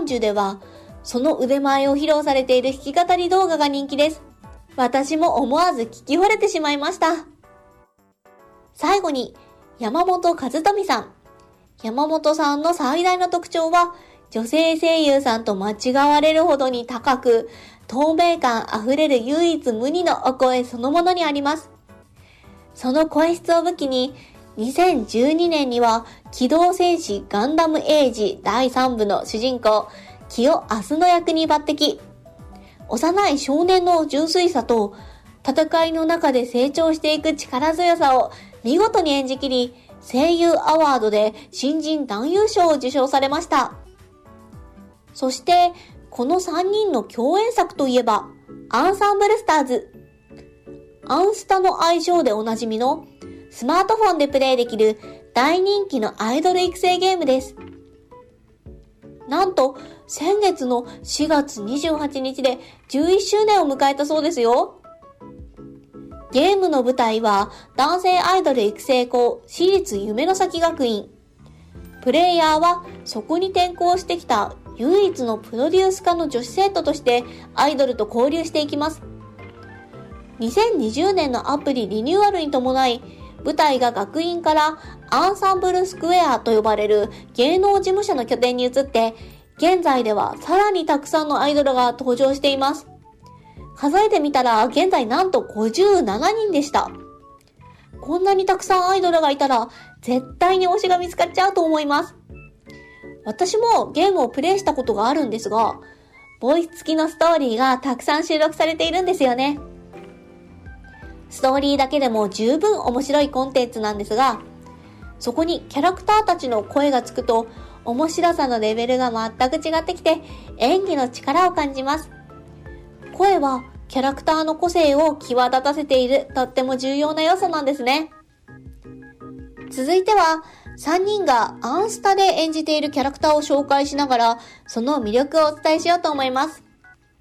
ンジュでは、その腕前を披露されている弾き語り動画が人気です。私も思わず聞き惚れてしまいました。最後に、山本和富さん。山本さんの最大の特徴は、女性声優さんと間違われるほどに高く、透明感あふれる唯一無二のお声そのものにあります。その声質を武器に、2012年には、機動戦士ガンダムエイジ第3部の主人公、キヨアスの役に抜擢。幼い少年の純粋さと、戦いの中で成長していく力強さを見事に演じきり、声優アワードで新人男優賞を受賞されました。そして、この3人の共演作といえば、アンサンブルスターズ。アンスタの愛称でおなじみの、スマートフォンでプレイできる大人気のアイドル育成ゲームです。なんと、先月の4月28日で11周年を迎えたそうですよ。ゲームの舞台は男性アイドル育成校私立夢の咲学院。プレイヤーはそこに転校してきた唯一のプロデュース科の女子生徒としてアイドルと交流していきます。2020年のアプリリニューアルに伴い、舞台が学院からアンサンブルスクエアと呼ばれる芸能事務所の拠点に移って、現在ではさらにたくさんのアイドルが登場しています。数えてみたら現在なんと57人でした。こんなにたくさんアイドルがいたら絶対に推しが見つかっちゃうと思います。私もゲームをプレイしたことがあるんですが、ボイス付きのストーリーがたくさん収録されているんですよね。ストーリーだけでも十分面白いコンテンツなんですが、そこにキャラクターたちの声がつくと面白さのレベルが全く違ってきて演技の力を感じます。声はキャラクターの個性を際立たせているとっても重要な要素なんですね。続いては3人がアンスタで演じているキャラクターを紹介しながらその魅力をお伝えしようと思います。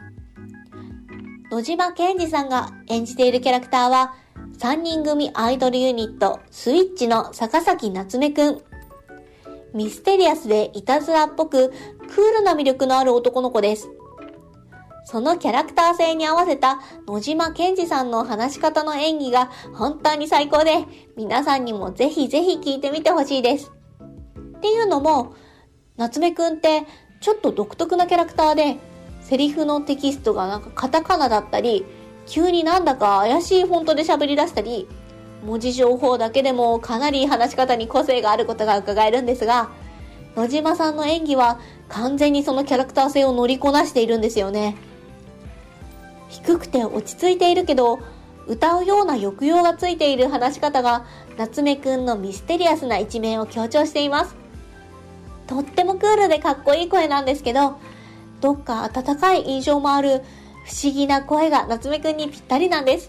野島健二さんが演じているキャラクターは3人組アイドルユニットスイッチの坂崎夏目くん。ミステリアスでいたずらっぽくクールな魅力のある男の子です。そのキャラクター性に合わせた野島健二さんの話し方の演技が本当に最高で、皆さんにもぜひぜひ聞いてみてほしいです。っていうのも、夏目くんってちょっと独特なキャラクターで、セリフのテキストがなんかカタカナだったり、急になんだか怪しいフォントで喋り出したり、文字情報だけでもかなり話し方に個性があることが伺えるんですが、野島さんの演技は完全にそのキャラクター性を乗りこなしているんですよね。低くて落ち着いているけど、歌うような抑揚がついている話し方が夏目くんのミステリアスな一面を強調しています。とってもクールでかっこいい声なんですけど、どっか温かい印象もある不思議な声が夏目くんにぴったりなんです。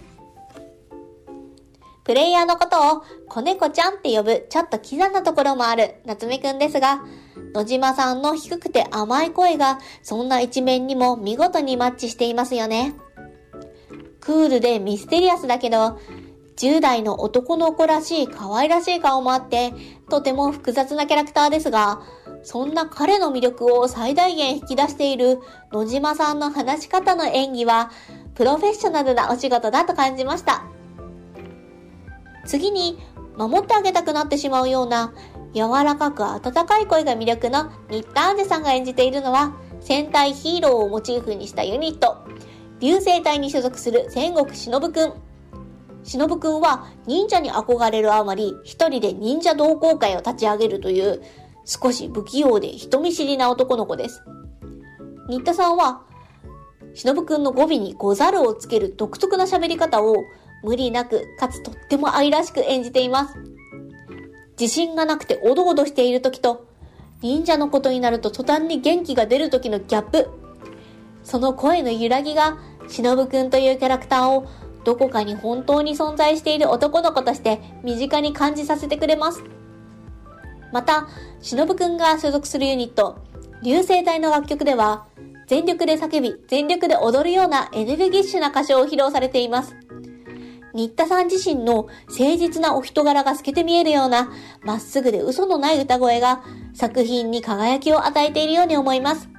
プレイヤーのことを子猫ちゃんって呼ぶちょっとキザなところもある夏目くんですが、野島さんの低くて甘い声がそんな一面にも見事にマッチしていますよね。クールでミステリアスだけど、10代の男の子らしい可愛らしい顔もあって、とても複雑なキャラクターですが、そんな彼の魅力を最大限引き出している野島さんの話し方の演技は、プロフェッショナルなお仕事だと感じました。次に、守ってあげたくなってしまうような、柔らかく温かい声が魅力の新田杏樹さんが演じているのは、戦隊ヒーローをモチーフにしたユニット、流星隊に所属する戦国忍くん。忍くんは忍者に憧れるあまり一人で忍者同好会を立ち上げるという少し不器用で人見知りな男の子です。新田さんは忍くんの語尾にござるをつける独特な喋り方を無理なくかつとっても愛らしく演じています。自信がなくておどおどしている時と忍者のことになると途端に元気が出る時のギャップ。その声の揺らぎが忍くんというキャラクターをどこかに本当に存在している男の子として身近に感じさせてくれます。また、忍くんが所属するユニット、流星隊の楽曲では、全力で叫び、全力で踊るようなエネルギッシュな歌唱を披露されています。新田さん自身の誠実なお人柄が透けて見えるような、まっすぐで嘘のない歌声が作品に輝きを与えているように思います。